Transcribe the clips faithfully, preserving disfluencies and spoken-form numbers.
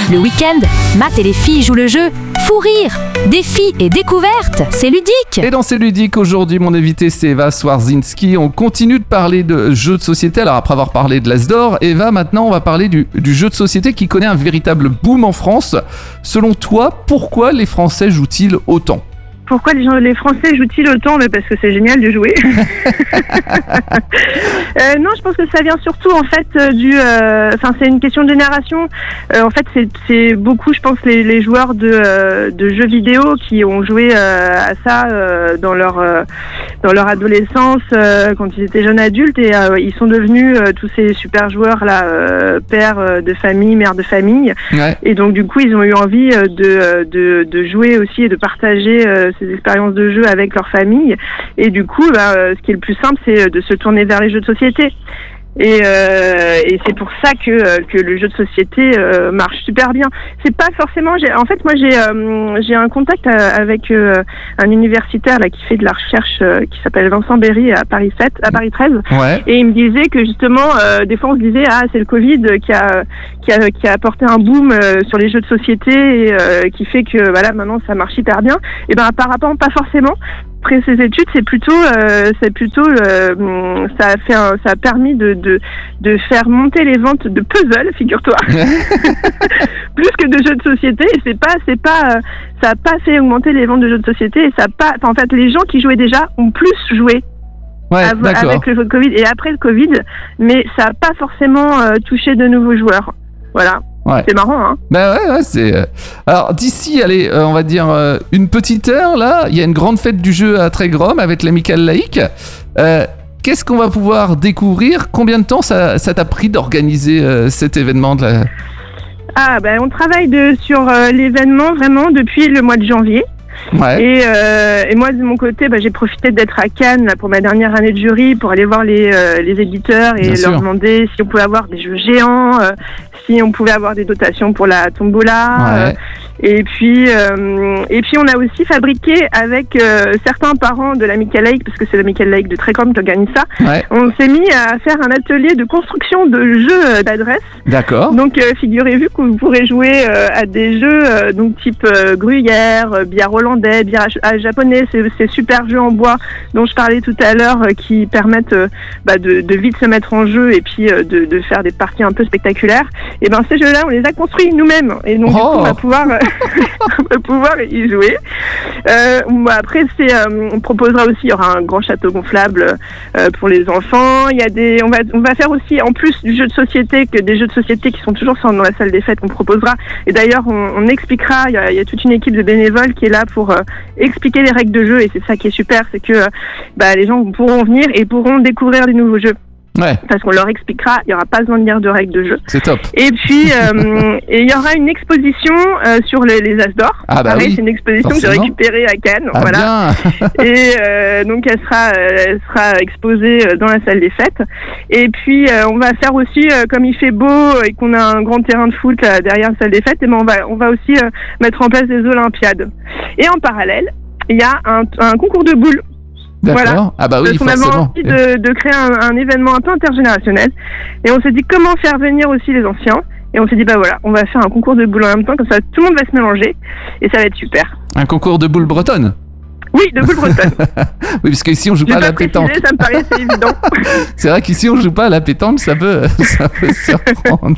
Le week-end, Matt et les filles jouent le jeu. Fou rire, défis et découvertes, c'est ludique. Et dans C'est ludique, aujourd'hui, mon invité, c'est Eva Swarzinski. On continue de parler de jeux de société. Alors, après avoir parlé de l'As d'or, Eva, maintenant, on va parler du, du jeu de société qui connaît un véritable boom en France. Selon toi, pourquoi les Français jouent-ils autant ? Pourquoi les, gens, les Français jouent-ils autant ? Mais parce que c'est génial de jouer. euh, non, je pense que ça vient surtout en fait euh, du. Enfin, euh, c'est une question de génération. Euh, en fait, c'est, c'est beaucoup, je pense, les, les joueurs de, euh, de jeux vidéo qui ont joué euh, à ça euh, dans leur euh, dans leur adolescence, euh, quand ils étaient jeunes adultes, et euh, ils sont devenus euh, tous ces super joueurs là, euh, pères euh, de famille, mères de famille. Ouais. Et donc du coup, ils ont eu envie euh, de, de de jouer aussi et de partager euh, ces expériences de jeu avec leur famille, et du coup bah, euh, ce qui est le plus simple, c'est de se tourner vers les jeux de société. Et, euh, et c'est pour ça que euh, que le jeu de société euh, marche super bien. C'est pas forcément. J'ai, en fait, moi, j'ai euh, j'ai un contact avec euh, un universitaire là qui fait de la recherche euh, qui s'appelle Vincent Berry à Paris sept, à Paris treize. Ouais. Et il me disait que justement, euh, des fois, on se disait ah c'est le Covid qui a qui a qui a apporté un boom euh, sur les jeux de société et euh, qui fait que voilà maintenant ça marche hyper bien. Et ben apparemment pas forcément. Après ces études, c'est plutôt, euh, c'est plutôt, euh, ça a fait, un, ça a permis de, de, de faire monter les ventes de puzzles, figure-toi, plus que de jeux de société. Et c'est pas, c'est pas, euh, ça a pas fait augmenter les ventes de jeux de société. Et ça a pas, en fait, les gens qui jouaient déjà ont plus joué. Ouais, av- avec le Covid et après le Covid, mais ça a pas forcément euh, touché de nouveaux joueurs. Voilà. Ouais. C'est marrant, hein. Ben ouais, ouais, c'est... Alors, d'ici, allez, euh, on va dire euh, une petite heure, là, il y a une grande fête du jeu à Trégrom avec l'Amicale Laïque. Euh, qu'est-ce qu'on va pouvoir découvrir ? Combien de temps ça, ça t'a pris d'organiser euh, cet événement de la... Ah, ben, on travaille de, sur euh, l'événement, vraiment, depuis le mois de janvier. Ouais. Et, euh, et moi de mon côté, bah, j'ai profité d'être à Cannes là, pour ma dernière année de jury pour aller voir les, euh, les éditeurs et Bien leur sûr. demander si on pouvait avoir des jeux géants, euh, si on pouvait avoir des dotations pour la tombola. Ouais. Euh, et puis euh, et puis on a aussi fabriqué avec euh, certains parents de l'Amicale Laïque, parce que c'est l'Amicale Laïque de Trégrom qui organise ça. Ouais. On s'est mis à faire un atelier de construction de jeux d'adresse. D'accord. Donc euh, figurez-vous que vous pourrez jouer euh, à des jeux euh, donc type euh, gruyère, euh, billard hollandais, billard japonais, c'est ces super jeux en bois dont je parlais tout à l'heure euh, qui permettent euh, bah, de, de vite se mettre en jeu et puis euh, de, de faire des parties un peu spectaculaires. Et ben ces jeux-là, on les a construits nous-mêmes et donc oh. du coup, on va pouvoir euh, on va pouvoir y jouer. Euh, après, c'est, euh, on proposera aussi, il y aura un grand château gonflable euh, pour les enfants. Il y a des, on va, on va faire aussi en plus du jeu de société que des jeux de société qui sont toujours dans la salle des fêtes qu'on proposera. Et d'ailleurs, on, on expliquera. Il y, a, il y a toute une équipe de bénévoles qui est là pour euh, expliquer les règles de jeu. Et c'est ça qui est super, c'est que euh, bah, les gens pourront venir et pourront découvrir des nouveaux jeux. Ouais. Parce qu'on leur expliquera, il n'y aura pas besoin de lire de règles de jeu. C'est top. Et puis, euh, et il y aura une exposition euh, sur les, les As d'or. Ah bah Pareil, oui, c'est une exposition forcément. Que j'ai récupérée à Cannes. Ah voilà. Bien. Et euh, donc, elle sera, elle sera exposée dans la salle des fêtes. Et puis, euh, on va faire aussi, euh, comme il fait beau et qu'on a un grand terrain de foot là, derrière la salle des fêtes, et ben on va, on va aussi euh, mettre en place des Olympiades. Et en parallèle, il y a un, un concours de boules. D'accord. Voilà. Ah bah oui, Parce qu'on forcément. avait envie de, de créer un, un événement un peu intergénérationnel. Et on s'est dit comment faire venir aussi les anciens. Et on s'est dit bah voilà, on va faire un concours de boules en même temps, comme ça tout le monde va se mélanger. Et ça va être super. Un concours de boules bretonnes ? Oui, de boules bretonnes. Oui, parce qu'ici on joue J'ai pas pas à la pétanque. Ça me paraissait évident. C'est vrai qu'ici on joue pas à la pétanque, ça peut, ça peut surprendre.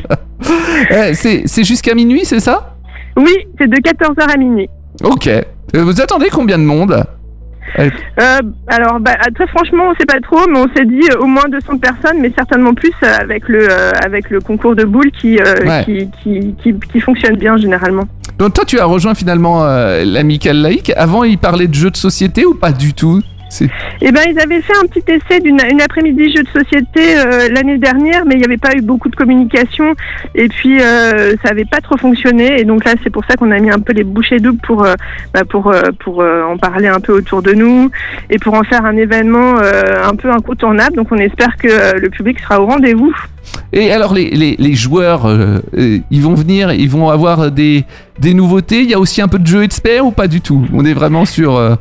eh, c'est, c'est jusqu'à minuit, c'est ça ? Oui, c'est de quatorze heures à minuit. Ok. Vous attendez combien de monde ? Euh, alors, bah, très franchement, on sait pas trop, mais on s'est dit euh, au moins deux cents personnes, mais certainement plus euh, avec le euh, avec le concours de boules qui, euh, ouais. qui, qui qui qui fonctionne bien généralement. Donc toi, tu as rejoint finalement euh, l'Amicale Laïque. Avant, ils parlaient de jeux de société ou pas du tout ? C'est... Eh ben, ils avaient fait un petit essai d'une une après-midi jeu de société euh, l'année dernière, mais il n'y avait pas eu beaucoup de communication et puis euh, ça n'avait pas trop fonctionné. Et donc là, c'est pour ça qu'on a mis un peu les bouchées doubles pour euh, bah, pour euh, pour euh, en parler un peu autour de nous et pour en faire un événement euh, un peu incontournable. Donc on espère que euh, le public sera au rendez-vous. Et alors les les, les joueurs, euh, euh, ils vont venir, ils vont avoir des des nouveautés. Il y a aussi un peu de jeux experts ou pas du tout ? On est vraiment sur euh...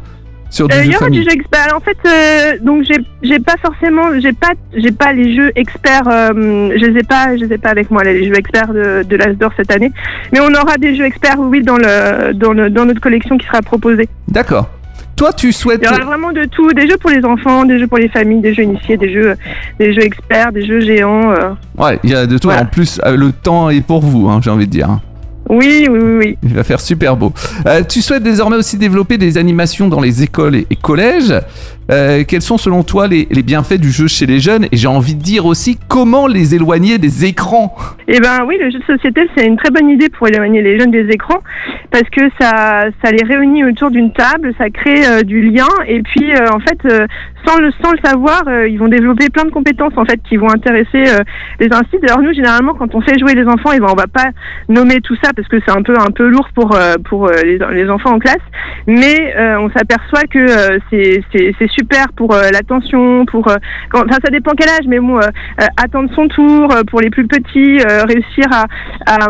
sur du Euh, jeu Il y aura famille. du jeu expert. Alors, en fait, euh, donc j'ai j'ai pas forcément, j'ai pas, j'ai pas les jeux experts. Euh, je les ai pas, je les ai pas avec moi là, les jeux experts de, de l'As d'Or cette année. Mais on aura des jeux experts, oui, dans le, dans le, dans notre collection qui sera proposée. D'accord. Toi, tu souhaites. Il y aura vraiment de tout, des jeux pour les enfants, des jeux pour les familles, des jeux initiés, des jeux, des jeux experts, des jeux géants. Euh. Ouais, il y a de tout. Voilà. En plus, euh, le temps est pour vous, hein, j'ai envie de dire. Oui, oui, oui, oui. Il va faire super beau. Euh, tu souhaites désormais aussi développer des animations dans les écoles et, et collèges. Euh, quels sont selon toi les, les bienfaits du jeu chez les jeunes? Et j'ai envie de dire aussi comment les éloigner des écrans. Eh ben oui, le jeu de société, c'est une très bonne idée pour éloigner les jeunes des écrans parce que ça, ça les réunit autour d'une table, ça crée euh, du lien et puis euh, en fait, euh, sans le sans le savoir, euh, ils vont développer plein de compétences en fait qui vont intéresser euh, les instituts. Alors nous, généralement, quand on fait jouer les enfants, eh ben on va pas nommer tout ça parce que c'est un peu un peu lourd pour euh, pour euh, les, les enfants en classe, mais euh, on s'aperçoit que euh, c'est c'est c'est super pour euh, l'attention, pour euh, quand, enfin ça dépend quel âge, mais bon, euh, euh, attendre son tour euh, pour les plus petits, euh, réussir à, à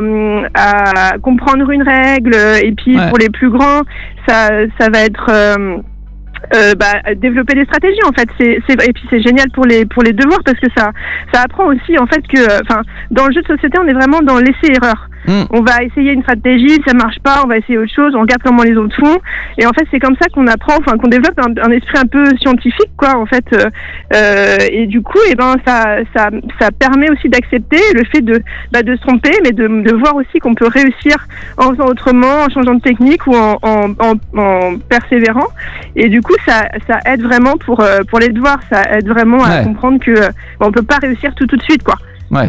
à comprendre une règle, euh, et puis Ouais. pour les plus grands, ça ça va être euh, Euh, bah, développer des stratégies en fait, c'est, c'est et puis c'est génial pour les pour les devoirs parce que ça ça apprend aussi en fait que enfin dans le jeu de société on est vraiment dans l'essai erreur. Mmh. On va essayer une stratégie, ça marche pas, on va essayer autre chose, on regarde comment les autres font et en fait c'est comme ça qu'on apprend, enfin qu'on développe un, un esprit un peu scientifique quoi en fait euh, euh, et du coup et ben ça ça ça permet aussi d'accepter le fait de bah, de se tromper mais de, de voir aussi qu'on peut réussir en faisant autrement, en changeant de technique ou en en, en, en persévérant et du coup ça ça aide vraiment pour euh, pour les devoirs, ça aide vraiment à Ouais. comprendre que euh, on peut pas réussir tout tout de suite quoi. Ouais.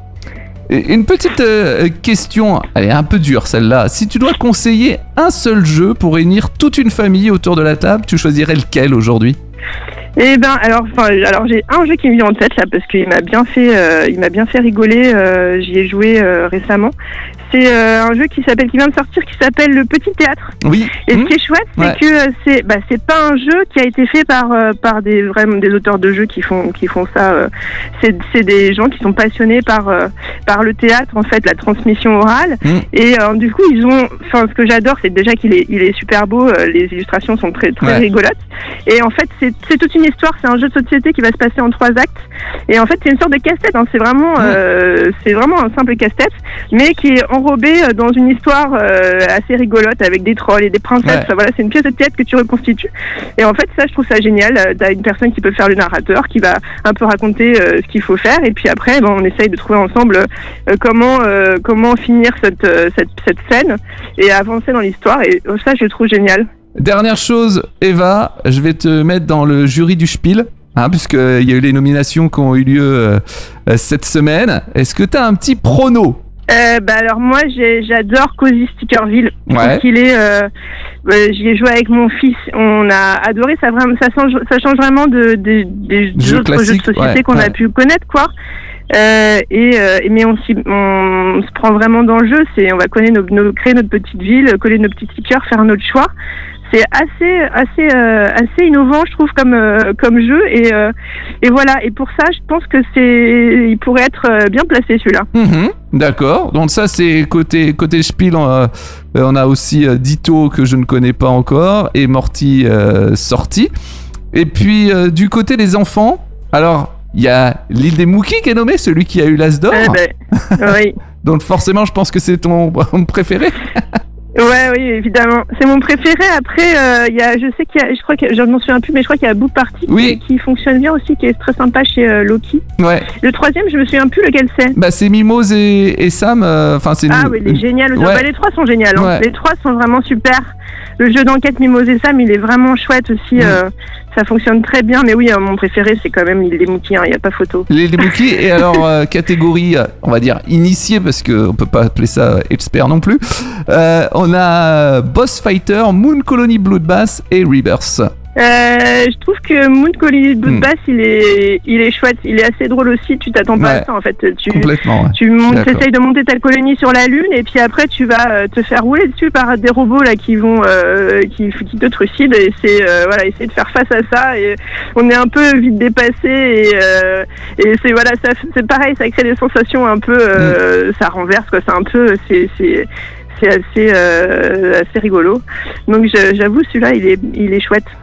Et une petite euh, question, elle est un peu dure celle-là. Si tu dois conseiller un seul jeu pour réunir toute une famille autour de la table, tu choisirais lequel aujourd'hui? Eh ben alors enfin alors j'ai un jeu qui me vient en tête là parce qu'il m'a bien fait euh, il m'a bien fait rigoler, euh, j'y ai joué euh, récemment. C'est euh, un jeu qui s'appelle qui vient de sortir qui s'appelle Le Petit Théâtre. Oui. Et Mmh. ce qui est chouette, c'est Ouais. que euh, c'est bah c'est pas un jeu qui a été fait par euh, par des vraiment des auteurs de jeux qui font qui font ça. Euh, c'est c'est des gens qui sont passionnés par euh, par le théâtre en fait, la transmission orale. Mmh. Et euh, du coup ils ont enfin ce que j'adore c'est déjà qu'il est il est super beau, euh, les illustrations sont très très Ouais. rigolotes. Et en fait c'est c'est toute une histoire, c'est un jeu de société qui va se passer en trois actes. Et en fait c'est une sorte de casse-tête. Hein, c'est vraiment euh, c'est vraiment un simple casse-tête, mais qui est enrobé euh, dans une histoire euh, assez rigolote avec des trolls et des princesses. Ouais. Enfin, voilà, c'est une pièce de théâtre que tu reconstitues. Et en fait, ça, je trouve ça génial. Euh, T'as une personne qui peut faire le narrateur, qui va un peu raconter euh, ce qu'il faut faire, et puis après, ben, on essaye de trouver ensemble euh, comment euh, comment finir cette, euh, cette cette scène et avancer dans l'histoire. Et euh, ça, je le trouve génial. Dernière chose, Eva, je vais te mettre dans le jury du Spiel, hein, puisqu'il y a eu les nominations qui ont eu lieu euh, euh, cette semaine. Est-ce que tu as un petit prono? Euh, bah alors moi j'ai, j'adore Cozy Stickerville. Je Ouais. trouve qu'il est, euh, euh, j'y ai joué avec mon fils, on a adoré, ça vraiment, ça change, ça change vraiment de, de- des Jeux autres jeux de classiques, société ouais, qu'on ouais. a pu connaître quoi. Euh, et euh, mais on, s'y- on se prend vraiment dans le jeu, c'est on va connaître nos, nos- créer notre petite ville, coller nos petits stickers, faire notre choix. C'est assez assez euh, assez innovant je trouve comme euh, comme jeu et euh, et voilà et pour ça je pense que c'est il pourrait être euh, bien placé celui-là. Mhm, d'accord. Donc ça c'est côté côté Spiel. On a, on a aussi euh, Ditto que je ne connais pas encore et Morty euh, sorti. Et puis euh, du côté des enfants, alors il y a l'île des Mookies qui est nommé, celui qui a eu l'As d'Or. Eh ben, oui. Donc forcément je pense que c'est ton préféré. Ouais, oui, évidemment. C'est mon préféré. Après, euh, il y a, je sais qu'il y a, je crois que je m'en souviens plus, mais je crois qu'il y a Book Party Oui. qui, qui fonctionne bien aussi, qui est très sympa chez euh, Loki. Ouais. Le troisième, je me souviens plus lequel c'est. Bah c'est Mimose et, et Sam. Enfin euh, c'est. Ah une- oui, il est une- génial. Ouais. Bah, les trois sont géniaux. Hein. Ouais. Les trois sont vraiment super. Le jeu d'enquête Mimose et Sam, il est vraiment chouette aussi. Mm. Euh, ça fonctionne très bien. Mais oui, euh, mon préféré, c'est quand même l'île des Mookies. Il n'y a pas photo. Les, les Mookies, et alors euh, catégorie, euh, on va dire initiée, parce qu'on peut pas appeler ça expert non plus. Euh, on a Boss Fighter, Moon Colony Bloodbath et Rebirth. Euh, je trouve que Moon Colony Bloodbath, Hmm. il est, il est chouette. Il est assez drôle aussi. Tu t'attends pas Ouais. à ça en fait. Tu, Complètement, ouais. Tu montes, D'accord. essayes de monter ta colonie sur la Lune et puis après tu vas euh, te faire rouler dessus par des robots là qui vont euh, qui, qui te trucident et c'est euh, voilà essayer de faire face à ça et on est un peu vite dépassé et euh, et c'est voilà ça c'est pareil, ça crée des sensations un peu euh, ça renverse quoi, c'est un peu c'est c'est c'est assez euh, assez rigolo. Donc je- j'avoue celui-là il est il est chouette.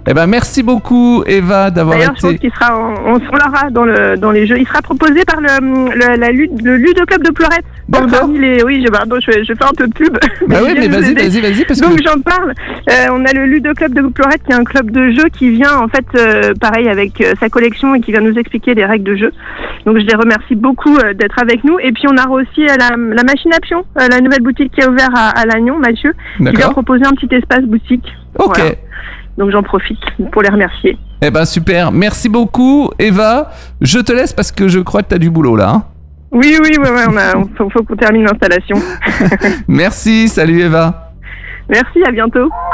Eh ben, merci beaucoup, Eva, d'avoir D'ailleurs, je pense été... qu'il sera, on, on l'aura dans le dans les jeux. Il sera proposé par le le, la, lude- le Ludo Club de Pleurettes. D'accord. Parmi les, oui, je, pardon, je, je fais un peu de pub. Bah oui, je mais viens de vas-y, vous aider. vas-y, vas-y, parce Donc que... j'en parle. Euh, on a le Ludo Club de Pleurettes qui est un club de jeu qui vient en fait, euh, pareil avec euh, sa collection et qui vient nous expliquer les règles de jeu. Donc je les remercie beaucoup euh, d'être avec nous. Et puis on a aussi euh, la, la machine à pion, euh, la nouvelle boutique qui est ouverte à, à Lannion, Mathieu, qui vient D'accord. proposer un petit espace boutique. Ok. Voilà. Donc j'en profite pour les remercier. Eh ben, super. Merci beaucoup, Eva. Je te laisse parce que je crois que tu as du boulot, là. Hein. Oui, oui, ouais, ouais, on a, on, faut, faut qu'on termine l'installation. Merci. Salut, Eva. Merci, à bientôt.